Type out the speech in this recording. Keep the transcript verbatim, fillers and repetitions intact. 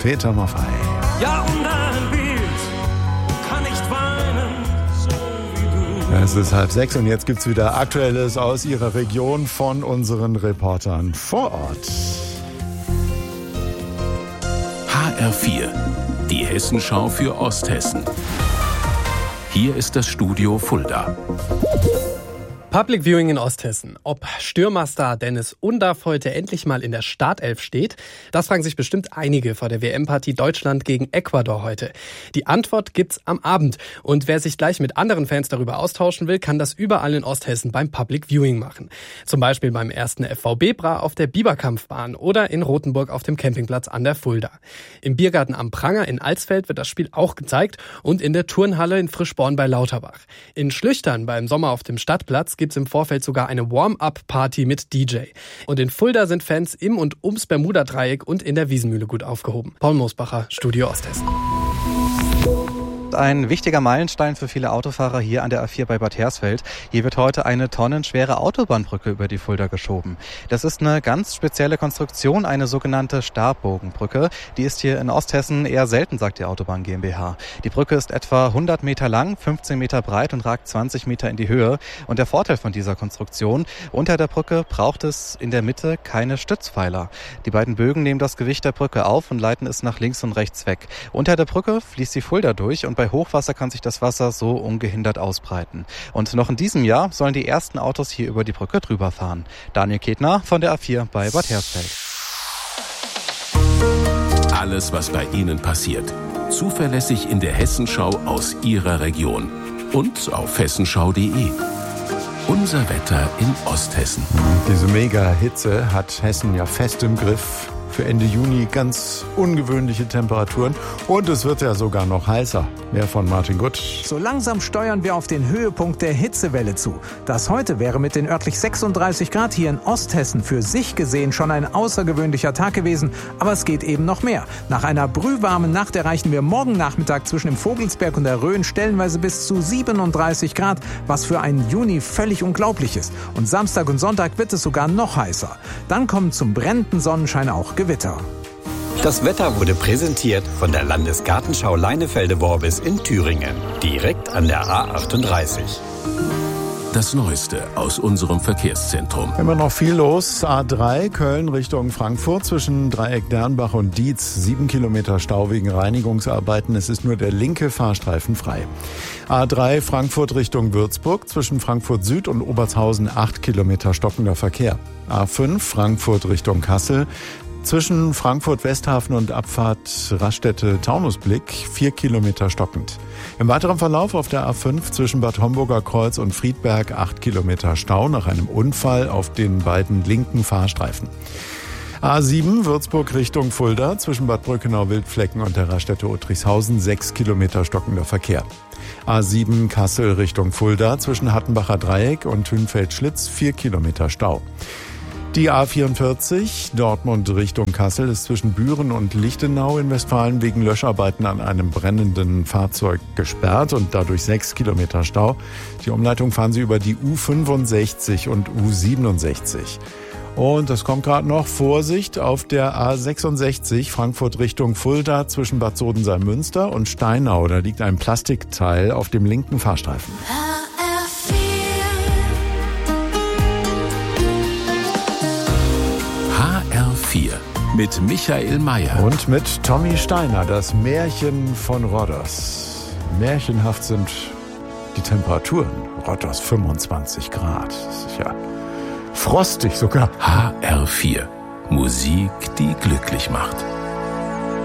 Peter Maffay. Ja, und ein Bild kann nicht weinen, so wie du. Es ist halb sechs und jetzt gibt's wieder Aktuelles aus Ihrer Region von unseren Reportern vor Ort. H R vier, die Hessenschau für Osthessen. Hier ist das Studio Fulda. Public Viewing in Osthessen. Ob Stürmerstar Dennis Undaff heute endlich mal in der Startelf steht, das fragen sich bestimmt einige vor der W M-Partie Deutschland gegen Ecuador heute. Die Antwort gibt's am Abend. Und wer sich gleich mit anderen Fans darüber austauschen will, kann das überall in Osthessen beim Public Viewing machen. Zum Beispiel beim ersten F V B-Bra auf der Biberkampfbahn oder in Rothenburg auf dem Campingplatz an der Fulda. Im Biergarten am Pranger in Alsfeld wird das Spiel auch gezeigt und in der Turnhalle in Frischborn bei Lauterbach. In Schlüchtern beim Sommer auf dem Stadtplatz gibt's im Vorfeld sogar eine Warm-up-Party mit D J. Und in Fulda sind Fans im und ums Bermuda-Dreieck und in der Wiesenmühle gut aufgehoben. Paul Moosbacher, Studio Osthessen. Ein wichtiger Meilenstein für viele Autofahrer hier an der A vier bei Bad Hersfeld. Hier wird heute eine tonnenschwere Autobahnbrücke über die Fulda geschoben. Das ist eine ganz spezielle Konstruktion, eine sogenannte Stabbogenbrücke. Die ist hier in Osthessen eher selten, sagt die Autobahn GmbH. Die Brücke ist etwa hundert Meter lang, fünfzehn Meter breit und ragt zwanzig Meter in die Höhe. Und der Vorteil von dieser Konstruktion: unter der Brücke braucht es in der Mitte keine Stützpfeiler. Die beiden Bögen nehmen das Gewicht der Brücke auf und leiten es nach links und rechts weg. Unter der Brücke fließt die Fulda durch und bei Hochwasser kann sich das Wasser so ungehindert ausbreiten. Und noch in diesem Jahr sollen die ersten Autos hier über die Brücke drüber fahren. Daniel Ketner von der A vier bei Bad Hersfeld. Alles, was bei Ihnen passiert. Zuverlässig in der Hessenschau aus Ihrer Region. Und auf hessenschau punkt de. Unser Wetter in Osthessen. Diese Mega-Hitze hat Hessen ja fest im Griff. Für Ende Juni ganz ungewöhnliche Temperaturen und es wird ja sogar noch heißer. Mehr von Martin Gutt. So langsam steuern wir auf den Höhepunkt der Hitzewelle zu. Das heute wäre mit den örtlich sechsunddreißig Grad hier in Osthessen für sich gesehen schon ein außergewöhnlicher Tag gewesen. Aber es geht eben noch mehr. Nach einer brühwarmen Nacht erreichen wir morgen Nachmittag zwischen dem Vogelsberg und der Rhön stellenweise bis zu siebenunddreißig Grad, was für einen Juni völlig unglaublich ist. Und Samstag und Sonntag wird es sogar noch heißer. Dann kommen zum brennenden Sonnenschein auch Gewitter. Das Wetter wurde präsentiert von der Landesgartenschau Leinefelde-Worbis in Thüringen, direkt an der A achtunddreißig. Das Neueste aus unserem Verkehrszentrum. Immer noch viel los. A drei Köln Richtung Frankfurt zwischen Dreieck Dernbach und Dietz. Sieben Kilometer Stau wegen Reinigungsarbeiten. Es ist nur der linke Fahrstreifen frei. A drei Frankfurt Richtung Würzburg zwischen Frankfurt Süd und Obertshausen. Acht Kilometer stockender Verkehr. A fünf Frankfurt Richtung Kassel. Zwischen Frankfurt-Westhafen und Abfahrt Raststätte-Taunusblick vier Kilometer stockend. Im weiteren Verlauf auf der A fünf zwischen Bad Homburger Kreuz und Friedberg acht Kilometer Stau nach einem Unfall auf den beiden linken Fahrstreifen. A sieben Würzburg Richtung Fulda zwischen Bad Brückenau-Wildflecken und der Raststätte Uttrichshausen sechs Kilometer stockender Verkehr. A sieben Kassel Richtung Fulda zwischen Hattenbacher Dreieck und Hünfeld-Schlitz vier Kilometer Stau. Die A vierundvierzig Dortmund Richtung Kassel ist zwischen Büren und Lichtenau in Westfalen wegen Löscharbeiten an einem brennenden Fahrzeug gesperrt und dadurch sechs Kilometer Stau. Die Umleitung fahren Sie über die U fünfundsechzig und U siebenundsechzig. Und es kommt gerade noch Vorsicht auf der A sechsundsechzig Frankfurt Richtung Fulda zwischen Bad Sodensalm-Münster und Steinau. Da liegt ein Plastikteil auf dem linken Fahrstreifen. H R vier mit Michael Mayer. Und mit Tommy Steiner, das Märchen von Rhodos. Märchenhaft sind die Temperaturen. Rhodos fünfundzwanzig Grad. Das ist ja frostig sogar. H R vier. Musik, die glücklich macht.